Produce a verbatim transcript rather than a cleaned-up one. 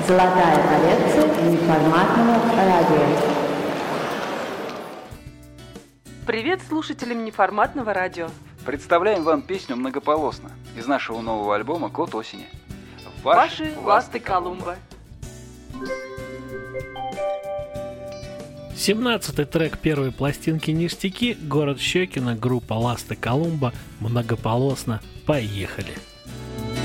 Золотая коллекция неформатного радио. Привет слушателям неформатного радио. Представляем вам песню «Многополосно» из нашего нового альбома «Кот осени». Ваши, Ваши ласты Колумба. семнадцатый трек первой пластинки «Ништяки», город Щекино, группа «Ласты Колумба», «Многополосно». Поехали!